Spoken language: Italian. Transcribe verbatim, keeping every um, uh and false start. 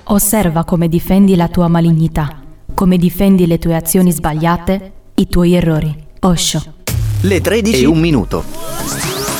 Osserva come difendi la tua malignità, come difendi le tue azioni sbagliate, i tuoi errori. Osho. Le tredici e un minuto.